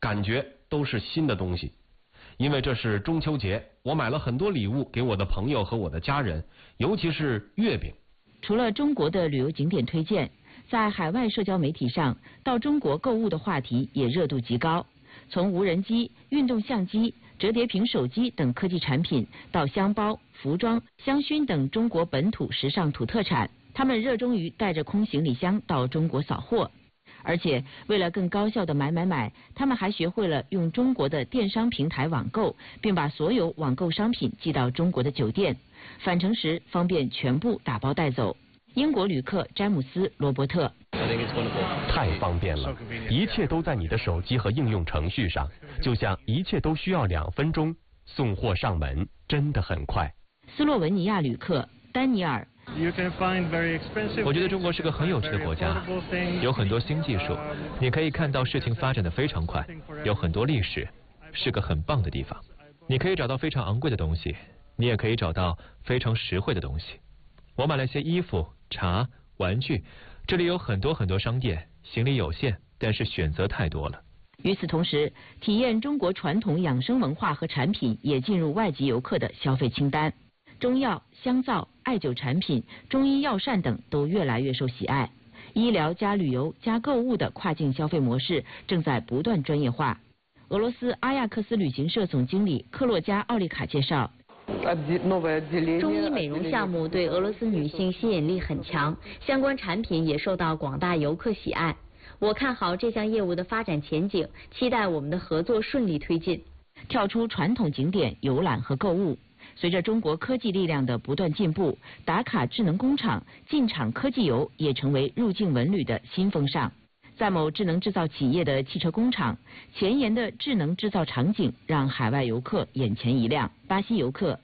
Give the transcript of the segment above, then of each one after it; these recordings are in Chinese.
感觉都是新的东西。因为这是中秋节，我买了很多礼物给我的朋友和我的家人，尤其是月饼。 除了中国的旅游景点推荐，在海外社交媒体上，到中国购物的话题也热度极高。从无人机、运动相机、折叠屏手机等科技产品，到香包、服装、香薰等中国本土时尚土特产，他们热衷于带着空行李箱到中国扫货。而且为了更高效的买，他们还学会了用中国的电商平台网购，并把所有网购商品寄到中国的酒店，返程时方便全部打包带走。英国旅客詹姆斯·罗伯特， 太方便了，一切都在你的手机和应用程序上，就像一切都需要2分钟，送货上门真的很快。 斯洛文尼亚旅客丹尼尔， 我觉得中国是个很有趣的国家，有很多新技术，你可以看到事情发展得非常快，有很多历史，是个很棒的地方。你可以找到非常昂贵的东西，你也可以找到非常实惠的东西。我买了些衣服、茶、玩具，这里有很多商店，行李有限，但是选择太多了。 与此同时，体验中国传统养生文化和产品也进入外籍游客的消费清单。中药、香皂、艾灸产品、中医药膳等都越来越受喜爱。医疗加旅游加购物的跨境消费模式正在不断专业化。俄罗斯阿亚克斯旅行社总经理克洛加奥利卡介绍， 中医美容项目对俄罗斯女性吸引力很强，相关产品也受到广大游客喜爱。我看好这项业务的发展前景，期待我们的合作顺利推进。 跳出传统景点游览和购物，随着中国科技力量的不断进步，打卡智能工厂、进场科技游也成为入境文旅的新风尚。在某智能制造企业的汽车工厂，前沿的智能制造场景让海外游客眼前一亮。巴西游客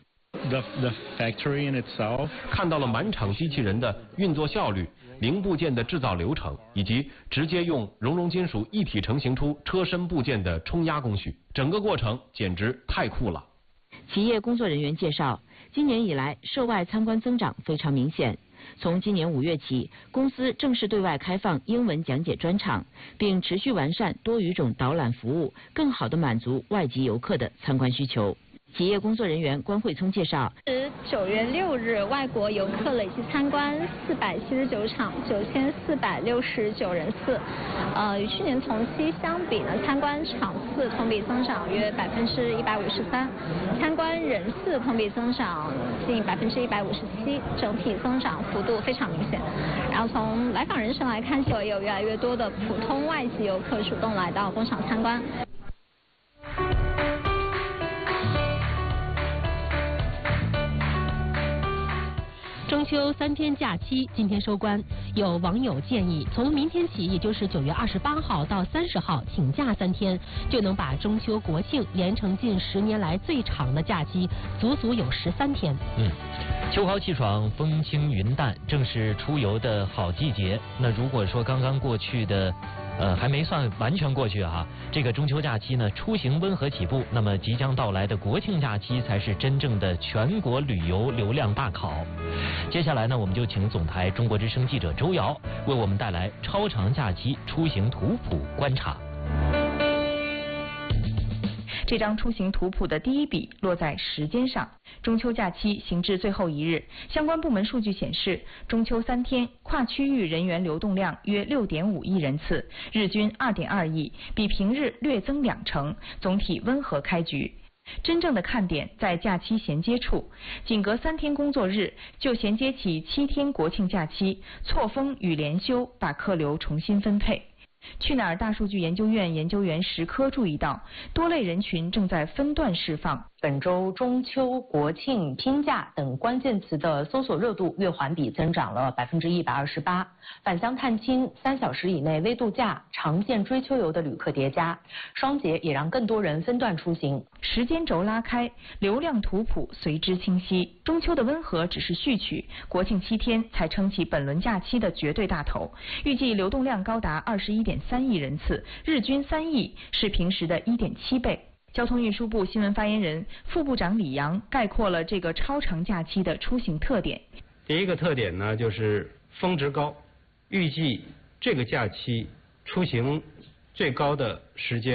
看到了满场机器人的运作效率、零部件的制造流程，以及直接用熔融金属一体成型出车身部件的冲压工序，整个过程简直太酷了。 企业工作人员介绍，今年以来涉外参观增长非常明显。从今年5月起，公司正式对外开放英文讲解专场，并持续完善多语种导览服务，更好地满足外籍游客的参观需求。企业工作人员关慧聪介绍 ，9月6日，外国游客累计参观479场，9469人次。与去年同期相比呢，参观场次同比增长约153%，参观人次同比增长近157%，整体增长幅度非常明显。然后从来访人数来看，也有越来越多的普通外籍游客主动来到工厂参观。 中秋3天假期今天收官，有网友建议，从明天起，也就是9月28号到30号，请假3天，就能把中秋国庆连成近10年来最长的假期，足足有13天。 秋高气爽，风轻云淡，正是出游的好季节。那如果说刚刚过去的还没算完全过去啊，这个中秋假期呢，出行温和起步，那么即将到来的国庆假期才是真正的全国旅游流量大考。接下来呢，我们就请总台中国之声记者周瑶为我们带来超长假期出行图谱观察。 这张出行图谱的第一笔落在时间上。中秋假期行至最后一日，相关部门数据显示，中秋3天跨区域人员流动量约6.5亿人次，日均2.2亿，比平日略增2成，总体温和开局。真正的看点在假期衔接处，仅隔3天工作日就衔接起7天国庆假期，错峰与连休把客流重新分配。去哪儿大数据研究院研究员石科注意到，多类人群正在分段释放。 本周中秋、国庆、拼假等关键词的搜索热度月环比增长了128%，返乡探亲、3小时以内微度假、长线追秋游的旅客叠加，双节也让更多人分段出行。 时间轴拉开，流量图谱随之清晰。中秋的温和只是序曲，国庆7天才撑起本轮假期的绝对大头。预计流动量高达21.3亿人次，日均3亿，是平时的1.7倍。交通运输部新闻发言人、副部长李阳概括了这个超长假期的出行特点。 第一个特点呢，就是峰值高，预计这个假期出行最高的时间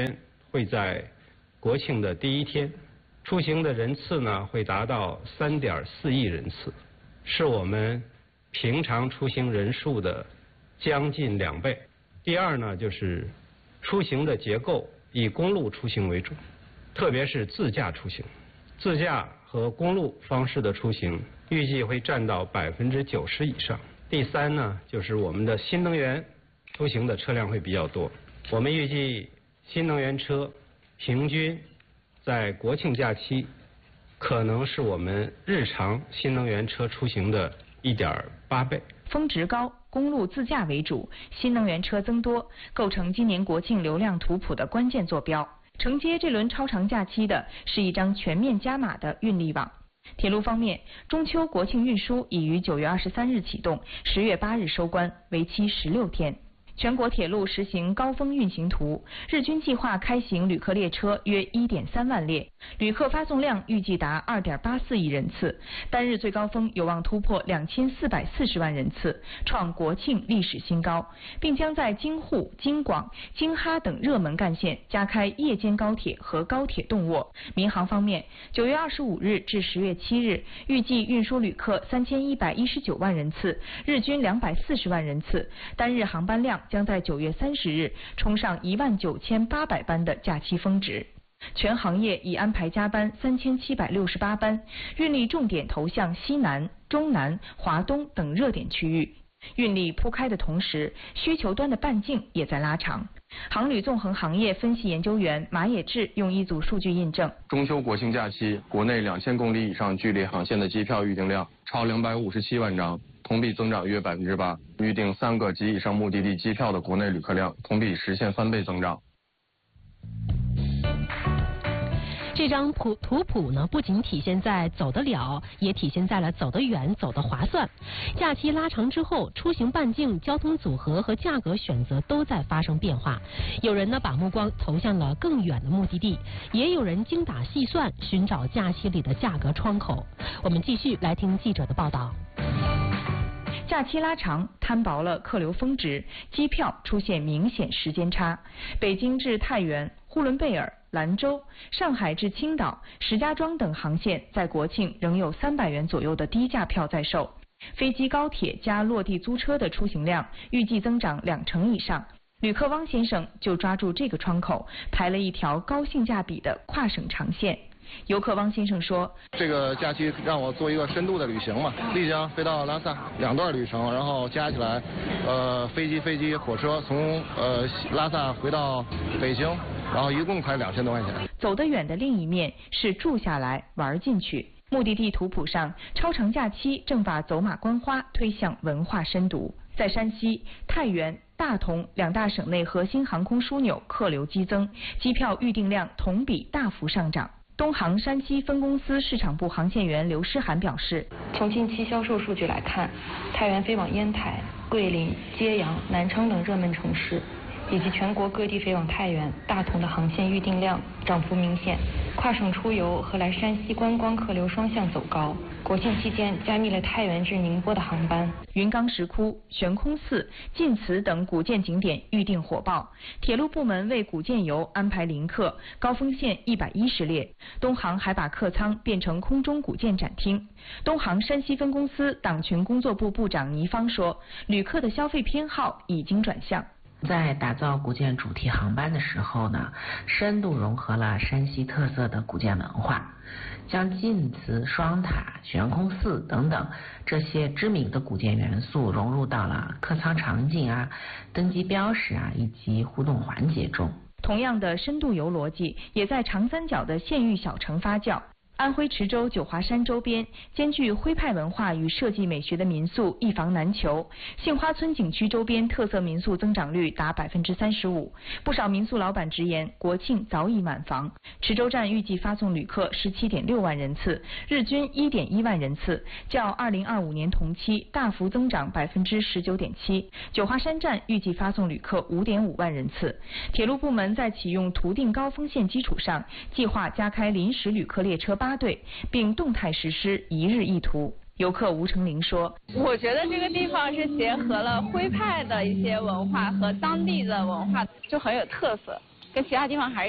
会在国庆的第一天，出行的人次呢会达到3.4亿人次，是我们平常出行人数的将近2倍。第二呢，就是出行的结构以公路出行为主，特别是自驾出行，自驾和公路方式的出行预计会占到90%以上。第三呢，就是我们的新能源出行的车辆会比较多，我们预计新能源车平均在国庆假期可能是我们日常新能源车出行的1.8倍。 峰值高，公路自驾为主，新能源车增多，构成今年国庆流量图谱的关键坐标。承接这轮超长假期的是一张全面加码的运力网。铁路方面，中秋国庆运输已于9月23日启动，10月8日收官，为期16天。全国铁路实行高峰运行图，日均计划开行旅客列车约1.3万列，旅客发送量预计达2.84亿人次，单日最高峰有望突破2440万人次，创国庆历史新高，并将在京沪、京广、京哈等热门干线加开夜间高铁和高铁动卧。民航方面，9月25日至10月7日，预计运输旅客3119万人次，日均240万人次，单日航班量将在9月30日冲上19800班的假期峰值。全行业已安排加班3768班，运力重点投向西南、中南、华东等热点区域。运力铺开的同时，需求端的半径也在拉长。航旅纵横行业分析研究员马野志用一组数据印证， 中秋国庆假期国内2000公里以上距离航线的机票预订量超257万张，同比增长约8%，预订3个及以上目的地机票的国内旅客量同比实现3倍增长。 这张图谱呢，不仅体现在走得了，也体现在了走得远、走得划算。假期拉长之后，出行半径、交通组合和价格选择都在发生变化。有人呢把目光投向了更远的目的地，也有人精打细算寻找假期里的价格窗口。我们继续来听记者的报道。 假期拉长，摊薄了客流峰值，机票出现明显时间差。北京至太原、呼伦贝尔、兰州、上海至青岛、石家庄等航线在国庆仍有300元左右的低价票在售。飞机、高铁加落地租车的出行量预计增长20%以上。旅客汪先生就抓住这个窗口，排了一条高性价比的跨省长线。游客汪先生说：“ 这个假期让我做一个深度的旅行嘛，丽江飞到拉萨，2段旅程，然后加起来，飞机、火车从拉萨回到北京，然后一共才2000多块钱。” 走得远的另一面是住下来玩进去。目的地图谱上，超长假期正把走马观花推向文化深度。在山西、太原、大同2大省内核心航空枢纽客流激增，机票预订量同比大幅上涨。东航山西分公司市场部航线员刘诗涵表示， 从近期销售数据来看，太原飞往烟台、桂林、揭阳、南昌等热门城市，以及全国各地飞往太原、大同的航线预订量涨幅明显，跨省出游和来山西观光客流双向走高。国庆期间加密了太原至宁波的航班。 云冈石窟、悬空寺、晋祠等古建景点预订火爆，铁路部门为古建游安排临客，高峰线110列。东航还把客舱变成空中古建展厅。东航山西分公司党群工作部部长倪芳说，旅客的消费偏好已经转向。 在打造古建主题航班的时候呢，深度融合了山西特色的古建文化，将晋祠、双塔、悬空寺等等这些知名的古建元素融入到了客舱场景啊、登机标识啊以及互动环节中。 同样的深度游逻辑也在长三角的县域小城发酵。安徽池州九华山周边兼具徽派文化与设计美学的民宿一房难求，杏花村景区周边特色民宿增长率达35%，不少民宿老板直言，国庆早已满房。池州站预计发送旅客17.6万人次，日均1.1万人次，较2025年同期大幅增长19.7%。九华山站预计发送旅客5.5万人次。铁路部门在启用图定高峰线基础上，计划加开临时旅客列车8对，并动态实施1日1图。游客吴成林说：“ 我觉得这个地方是结合了徽派的一些文化和当地的文化，就很有特色，跟其他地方还是